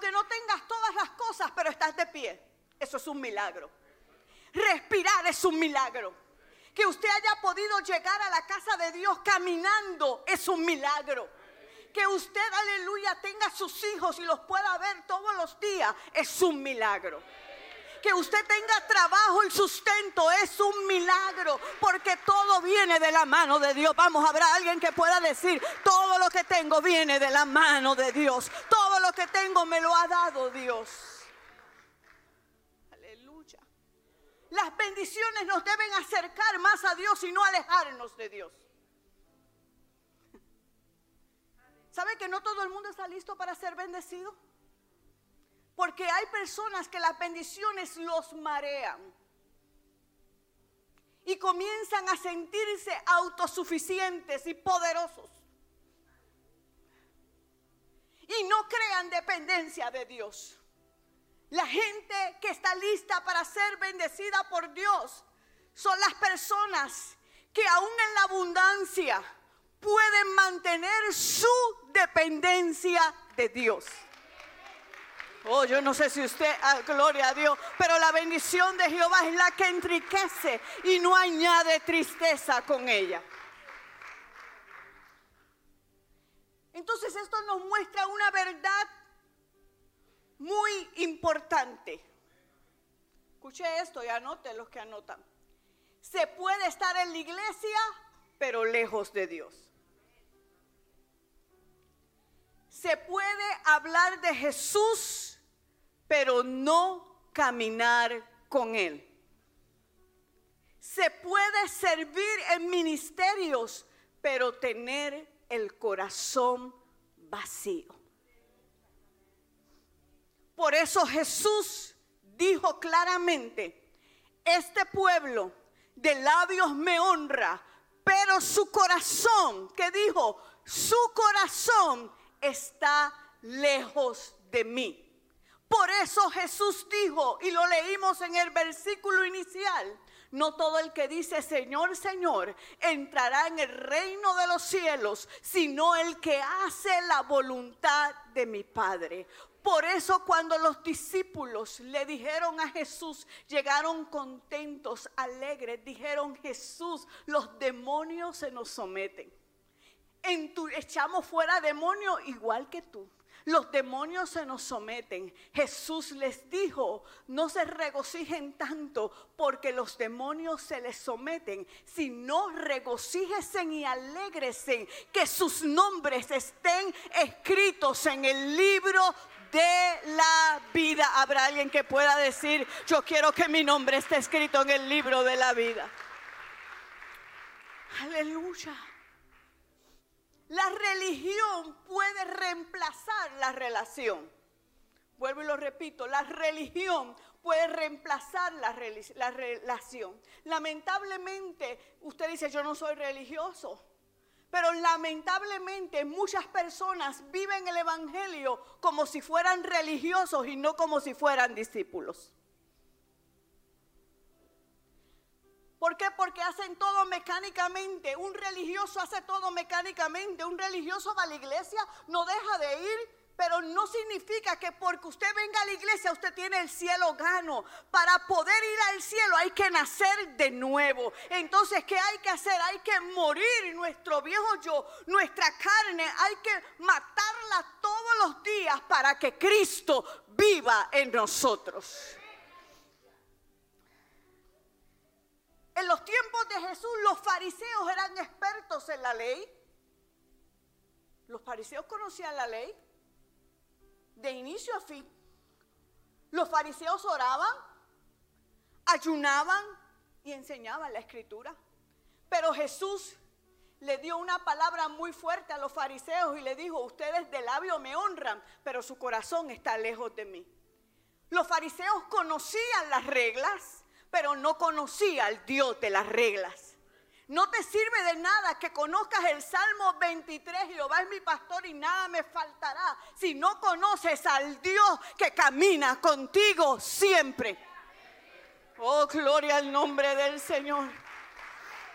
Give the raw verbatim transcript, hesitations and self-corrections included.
aunque no tengas todas las cosas, pero estás de pie. Eso es un milagro. Respirar es un milagro. Que usted haya podido llegar a la casa de Dios caminando es un milagro. Que usted, aleluya, tenga sus hijos y los pueda ver todos los días es un milagro. Que usted tenga trabajo y sustento es un milagro, porque todo viene de la mano de Dios. Vamos, habrá alguien que pueda decir: todo lo que tengo viene de la mano de Dios. Todo lo que tengo me lo ha dado Dios. Aleluya. Las bendiciones nos deben acercar más a Dios y no alejarnos de Dios. ¿Sabe que no todo el mundo está listo para ser bendecido? Porque hay personas que las bendiciones los marean y comienzan a sentirse autosuficientes y poderosos y no crean dependencia de Dios. La gente que está lista para ser bendecida por Dios son las personas que aún en la abundancia pueden mantener su dependencia de Dios. Oh, yo no sé si usted, ah, gloria a Dios, pero la bendición de Jehová es la que enriquece y no añade tristeza con ella. Entonces esto nos muestra una verdad muy importante. Escuche esto y anote los que anotan. Se puede estar en la iglesia, pero lejos de Dios. Se puede hablar de Jesús, pero no caminar con Él. Se puede servir en ministerios, pero tener el corazón vacío. Por eso Jesús dijo claramente: este pueblo de labios me honra, pero su corazón, ¿qué dijo? Su corazón está lejos de mí. Por eso Jesús dijo, y lo leímos en el versículo inicial: no todo el que dice Señor, Señor entrará en el reino de los cielos, sino el que hace la voluntad de mi Padre. Por eso cuando los discípulos le dijeron a Jesús, llegaron contentos, alegres, dijeron: Jesús, los demonios se nos someten. En tu, echamos fuera demonios igual que tú. Los demonios se nos someten. Jesús les dijo: no se regocijen tanto porque los demonios se les someten, sino regocíjense y alégresen que sus nombres estén escritos en el libro de la vida. Habrá alguien que pueda decir: yo quiero que mi nombre esté escrito en el libro de la vida. Aleluya. La religión puede reemplazar la relación. Vuelvo y lo repito, la religión puede reemplazar la, la relación. Lamentablemente, usted dice: yo no soy religioso. Pero lamentablemente muchas personas viven el evangelio como si fueran religiosos y no como si fueran discípulos. ¿Por qué? Porque hacen todo mecánicamente. Un religioso hace todo mecánicamente. Un religioso va a la iglesia, no deja de ir, pero no significa que porque usted venga a la iglesia usted tiene el cielo gano. Para poder ir al cielo hay que nacer de nuevo. Entonces, ¿qué hay que hacer? Hay que morir nuestro viejo yo, nuestra carne. Hay que matarla todos los días para que Cristo viva en nosotros. En los tiempos de Jesús, los fariseos eran expertos en la ley. Los fariseos conocían la ley de inicio a fin. Los fariseos oraban, ayunaban y enseñaban la escritura. Pero Jesús le dio una palabra muy fuerte a los fariseos y le dijo: ustedes de labio me honran, pero su corazón está lejos de mí. Los fariseos conocían las reglas, pero no conocía al Dios de las reglas. No te sirve de nada que conozcas el Salmo veintitrés, Jehová es mi pastor y nada me faltará, si no conoces al Dios que camina contigo siempre. Oh, gloria al nombre del Señor.